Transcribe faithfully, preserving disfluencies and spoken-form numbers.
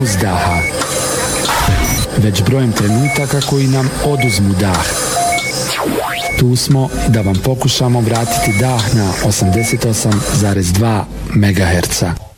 uzdaha, već brojem trenutaka koji nam oduzmu dah. Tu smo da vam pokušamo vratiti dah na osamdeset osam zarez dva megaherca.